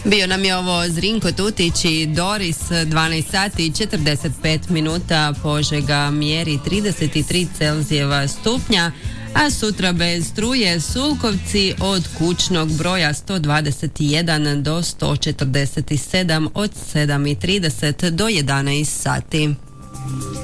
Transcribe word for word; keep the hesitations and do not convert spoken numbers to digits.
Bio nam je ovo Zrinko Tutić i Doris, dvanaest sati i četrdeset pet minuta, Požega mjeri trideset tri Celzijeva stupnja, a sutra bez struje Sulkovci od kućnog broja sto dvadeset jedan do sto četrdeset sedam od sedam i trideset do jedanaest sati.